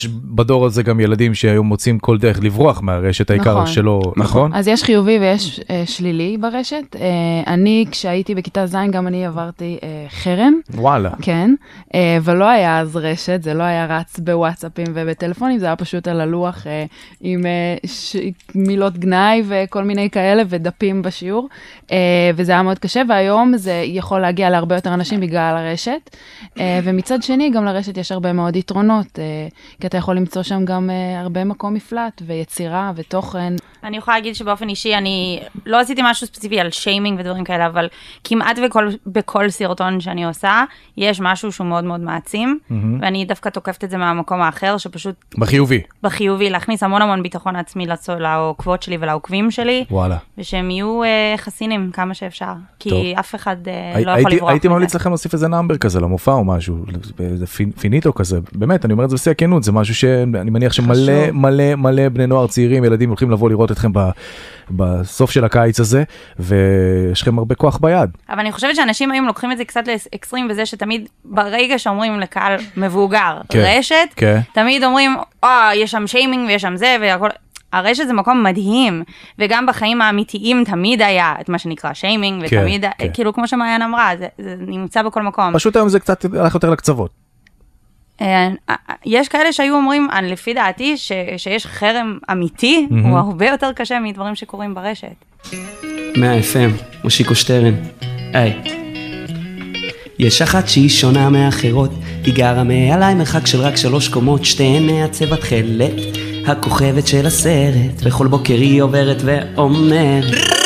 בדור הזה גם ילדים שהיום מוצאים כל דרך לברוח מהרשת, העיקר שלו, נכון? אז יש חיובי ויש שלילי ברשת. אני, כשהייתי בכיתה ז', גם אני עברתי חרם. וואלה. כן, ולא היה אז רשת, זה לא היה רץ בוואטסאפים ובטלפונים, זה היה פשוט על הלוח עם מילות גנאי וכל מיני כאלה ודפים בשיעור, וזה היה מאוד קשה, והיום זה יכול להגיע להרבה יותר אנשים בגלל הרשת, ומצד שני, גם לרשת יש הרבה מאוד יתרונות, כי אתה יכול למצוא שם גם הרבה מקום מפלט, ויצירה, ותוכן. אני יכולה להגיד שבאופן אישי, אני לא עשיתי משהו ספציפי על שיימינג ודברים כאלה, אבל כמעט בכל סרטון שאני עושה, יש משהו שהוא מאוד מאוד מעצים, ואני דווקא תוקפת את זה מהמקום האחר, שפשוט... בחיובי. בחיובי, להכניס המון המון ביטחון עצמי לעוקבות שלי ולעוקבים שלי, וואלה. ושהם יהיו חסינים כמה שאפשר, כי אף אחד לא יכול לברוח. הייתי ממליץ לכם להוסיף איזה נאמבר כזה למופע או משהו, איזה פיניטו כזה, באמת, אני אומר את זה בשיא הכנות, זה משהו שאני מניח שמלא מלא מלא בני נוער צעירים, ילדים הולכים לבוא לראות אתכם בסוף של הקיץ הזה, ויש לכם הרבה כוח ביד. אבל אני חושבת שאנשים היום לוקחים את זה קצת לאקסטרים, וזה שתמיד ברגע שאומרים לקהל מבוגר, רשת, תמיד אומרים, יש שם שיימינג ויש שם זה, והכל... הרשת זה מקום מדהים, וגם בחיים האמיתיים תמיד היה את מה שנקרא שיימינג, ותמיד, כאילו כמו שמעיין אמרה, זה נמצא בכל מקום. פשוט היום זה קצת הלך יותר לקצוות. יש כאלה שהיו אומרים, לפי דעתי, שיש חרם אמיתי, הוא הרבה יותר קשה מדברים שקורים ברשת. 100 FM, מושיקו שטרן. היי. יש אחת שהיא שונה מאחרות, היא גרה מעליי מרחק של רק 3 קומות, שתיהן מהצבע תכלת, הכוכבת של הסרט, בכל בוקר היא עוברת ואומרת